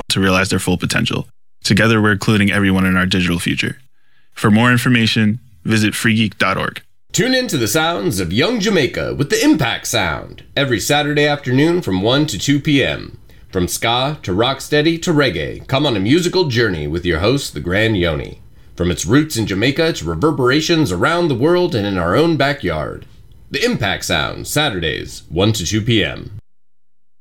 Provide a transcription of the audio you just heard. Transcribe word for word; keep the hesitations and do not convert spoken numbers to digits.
to realize their full potential. Together, we're including everyone in our digital future. For more information, visit free geek dot org. Tune in to the sounds of Young Jamaica with the Impact Sound every Saturday afternoon from one to two p.m. From ska to rocksteady to reggae, come on a musical journey with your host, the Grand Yoni. From its roots in Jamaica to reverberations around the world and in our own backyard. The Impact Sound, Saturdays, one to two p.m.